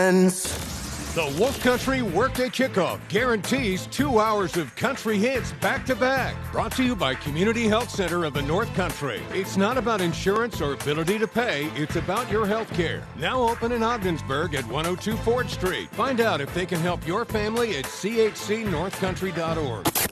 friends. The Wolf Country Workday Kickoff guarantees 2 hours of country hits back-to-back. Brought to you by Community Health Center of the North Country. It's not about insurance or ability to pay. It's about your health care. Now open in Ogdensburg at 102 Ford Street. Find out if they can help your family at chcnorthcountry.org.